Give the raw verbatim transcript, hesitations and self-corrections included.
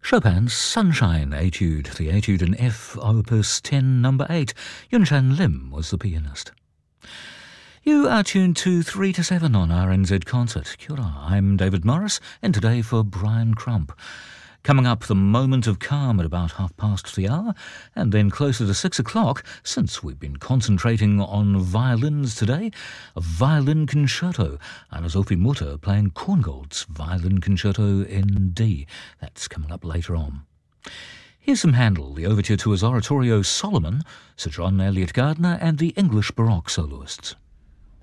Chopin's Sunshine Etude, the Etude in F, Opus ten, number eight. Yunshan Lim was the pianist. You are tuned to three to seven on R N Z Concert. Kia ora, I'm David Morris, and today for Brian Crump. Coming up, the moment of calm at about half past the hour, and then closer to six o'clock, since we've been concentrating on violins today, a violin concerto, Anna Sophie Mutter playing Korngold's Violin Concerto in D. That's coming up later on. Here's some Handel, the overture to his oratorio Solomon, Sir John Eliot Gardiner, and the English Baroque soloists.